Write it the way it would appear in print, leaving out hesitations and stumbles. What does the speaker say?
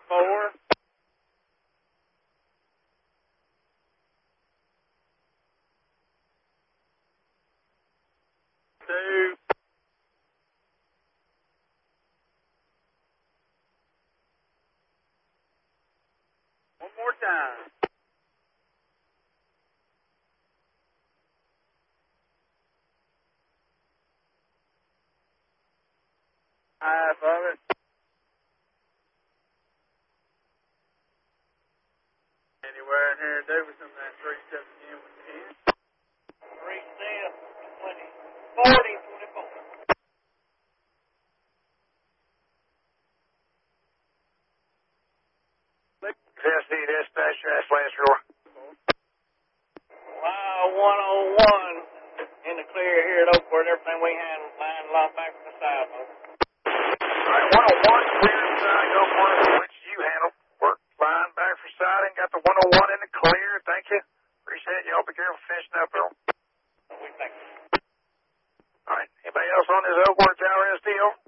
4. 2. 1 more time. Half of it. Anywhere in here to do with some of that 3 steps again with 10. 3 steps, 20, 40, 24. Tennessee dispatch, that's last roar. Wow, 101 in the clear here at Oakport. Everything we handled, line locked back from the side. All right, 101 clear inside Oakport, which you handle. Work flying back for side and got the 101 in the clear. Thank you. Appreciate y'all. Be careful finishing up, Earl. We thank you. All right, anybody else on this Oakport Tower STO?